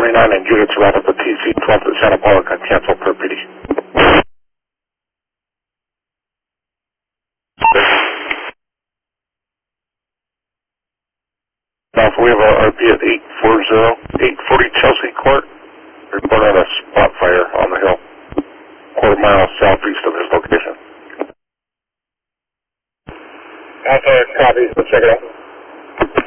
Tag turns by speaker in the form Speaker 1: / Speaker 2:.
Speaker 1: 49 and Judith's route up to TC 12 to Santa Monica, cancel per PD. Now, if we have a RP at 840 Chelsea Court, report on a spot fire on the hill, quarter-mile southeast of his location.
Speaker 2: Alpha, copy. Let's check it out.